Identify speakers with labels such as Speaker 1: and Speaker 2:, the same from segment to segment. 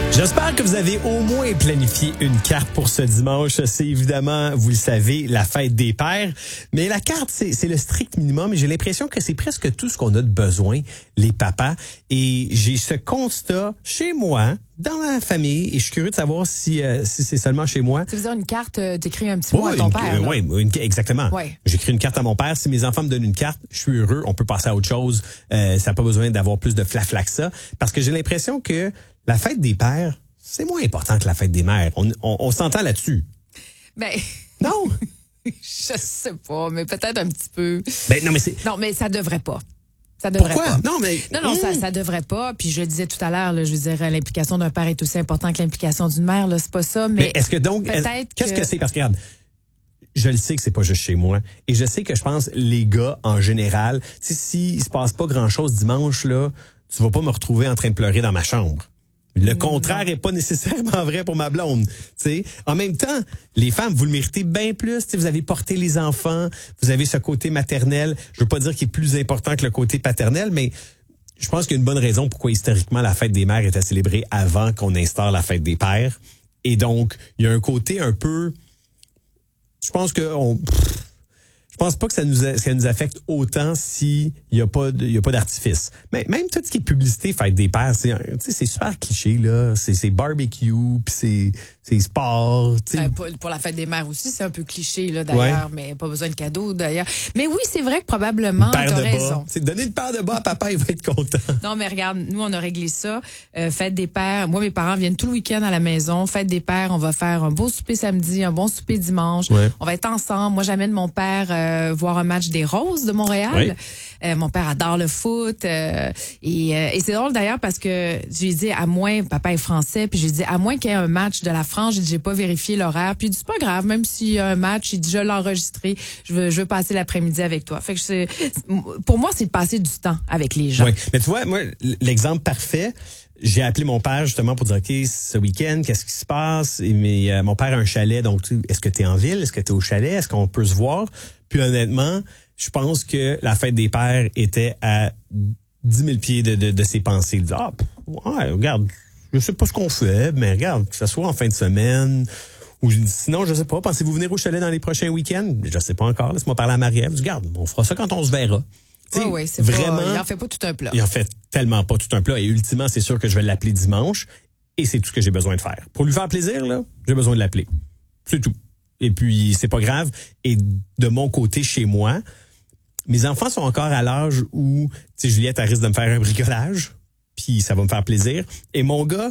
Speaker 1: J'espère que vous avez au moins planifié une carte pour ce dimanche. C'est évidemment, vous le savez, la fête des pères. Mais la carte, c'est le strict minimum. Et j'ai l'impression que c'est presque tout ce qu'on a de besoin, les papas. Et j'ai ce constat chez moi, dans ma famille. Et je suis curieux de savoir si c'est seulement chez moi.
Speaker 2: Tu veux dire une carte, t'écris un petit mot à ton père.
Speaker 1: Oui, exactement.
Speaker 2: Ouais.
Speaker 1: J'écris une carte à mon père. Si mes enfants me donnent une carte, je suis heureux. On peut passer à autre chose. Ça n'a pas besoin d'avoir plus de flafla que ça. Parce que j'ai l'impression que la fête des pères, c'est moins important que la fête des mères. On s'entend là-dessus.
Speaker 2: Ben.
Speaker 1: Non?
Speaker 2: Je sais pas, mais peut-être un petit peu.
Speaker 1: Ben, non, mais c'est.
Speaker 2: Non, mais ça devrait pas. Ça devrait
Speaker 1: Pourquoi?
Speaker 2: pas.
Speaker 1: Non, mais.
Speaker 2: Non, ça devrait pas. Puis je le disais tout à l'heure, là, je veux dire, l'implication d'un père est aussi importante que l'implication d'une mère, là, c'est pas ça, mais
Speaker 1: est-ce que donc. Qu'est-ce que c'est? Parce que, regarde, je le sais que c'est pas juste chez moi. Et je sais que je pense, les gars, en général, s'il se passe pas grand-chose dimanche, là, tu vas pas me retrouver en train de pleurer dans ma chambre. Le contraire est pas nécessairement vrai pour ma blonde. T'sais. En même temps, les femmes, vous le méritez bien plus. T'sais, vous avez porté les enfants, vous avez ce côté maternel. Je veux pas dire qu'il est plus important que le côté paternel, mais je pense qu'il y a une bonne raison pourquoi historiquement la fête des mères était célébrée avant qu'on instaure la fête des pères. Et donc, il y a un côté un peu... Je pense pas que ça nous affecte autant s'il y a pas d'artifice. Mais même tout ce qui est publicité, fête des pères, c'est super cliché là, c'est barbecue, puis c'est sport,
Speaker 2: pour la fête des mères aussi, c'est un peu cliché là d'ailleurs, mais pas besoin de cadeaux d'ailleurs. Mais oui, c'est vrai que probablement t'as raison.
Speaker 1: C'est donner une paire de bas à papa, il va être content.
Speaker 2: Non, mais regarde, nous on a réglé ça. Fête des pères, moi mes parents viennent tout le week-end à la maison. Fête des pères, on va faire un beau souper samedi, un bon souper dimanche. Ouais. On va être ensemble. Moi j'amène mon père voir un match des Roses de Montréal. Oui. Mon père adore le foot. Et c'est drôle d'ailleurs parce que j'ai dit à moins, papa est français, puis j'ai dit à moins qu'il y ait un match de la France, j'ai pas vérifié l'horaire. Puis il dit c'est pas grave, même s'il y a un match, il dit je l'ai enregistré, je veux passer l'après-midi avec toi. Fait que pour moi c'est de passer du temps avec les gens.
Speaker 1: Oui, mais tu vois, moi l'exemple parfait. J'ai appelé mon père justement pour dire, OK, ce week-end, qu'est-ce qui se passe? Mais mon père a un chalet, donc est-ce que tu es en ville? Est-ce que tu es au chalet? Est-ce qu'on peut se voir? Puis honnêtement, je pense que la fête des pères était à 10 000 pieds de ses pensées. Il dit, ouais, regarde, je sais pas ce qu'on fait, mais regarde, que ce soit en fin de semaine, ou sinon, je sais pas, pensez-vous venir au chalet dans les prochains week-ends? Je sais pas encore, laisse-moi parler à Marie-Ève. Je dis, regarde, on fera ça quand on se verra.
Speaker 2: Oui, c'est vraiment. Il en fait pas tout un plat.
Speaker 1: Il en fait tellement pas tout un plat. Et ultimement, c'est sûr que je vais l'appeler dimanche. Et c'est tout ce que j'ai besoin de faire. Pour lui faire plaisir, là, j'ai besoin de l'appeler. C'est tout. Et puis, c'est pas grave. Et de mon côté, chez moi, mes enfants sont encore à l'âge où, tu sais, Juliette, elle risque de me faire un bricolage. Puis, ça va me faire plaisir. Et mon gars,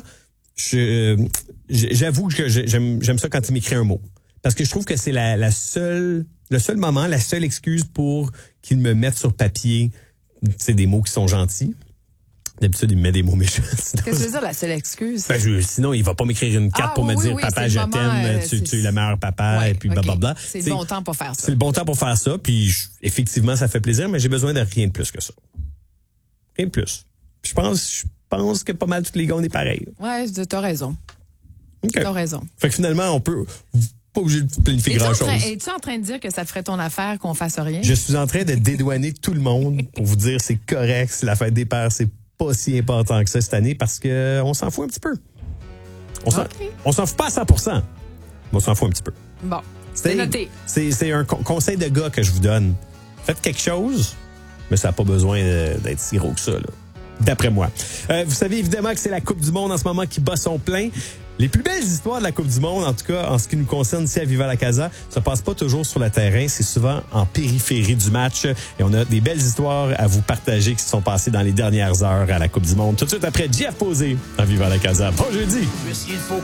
Speaker 1: j'avoue que j'aime ça quand il m'écrit un mot. Parce que je trouve que c'est le seul moment, la seule excuse pour qu'il me mette sur papier, c'est des mots qui sont gentils. D'habitude, il me met des mots méchants.
Speaker 2: Qu'est-ce que tu veux dire, la seule excuse?
Speaker 1: Sinon, il va pas m'écrire une carte pour me dire, papa, je t'aime, tu es le meilleur papa, et puis blablabla.
Speaker 2: C'est le bon temps pour faire ça.
Speaker 1: C'est le bon temps pour faire ça, puis effectivement, ça fait plaisir, mais j'ai besoin de rien de plus que ça. Rien de plus. Je pense que pas mal tous les gars, on est pareil.
Speaker 2: Ouais, t'as raison.
Speaker 1: Okay.
Speaker 2: T'as raison.
Speaker 1: Fait que finalement, on peut... pas obligé de planifier grand-chose.
Speaker 2: Es-tu en train de dire que ça ferait ton affaire qu'on fasse rien?
Speaker 1: Je suis en train de dédouaner tout le monde pour vous dire c'est correct, si la fête des pères, c'est pas si important que ça cette année parce que on s'en fout un petit peu. On s'en fout pas à 100%, mais on s'en fout un petit peu.
Speaker 2: Bon, c'est noté.
Speaker 1: C'est un conseil de gars que je vous donne. Faites quelque chose, mais ça n'a pas besoin d'être si gros que ça, là. D'après moi. Vous savez évidemment que c'est la Coupe du Monde en ce moment qui bat son plein. Les plus belles histoires de la Coupe du Monde, en tout cas en ce qui nous concerne ici à Viva la Casa, ça passe pas toujours sur le terrain, c'est souvent en périphérie du match. Et on a des belles histoires à vous partager qui se sont passées dans les dernières heures à la Coupe du Monde. Tout de suite après Jeff Posé à Viva la Casa. Bon jeudi!
Speaker 3: Puisqu'il faut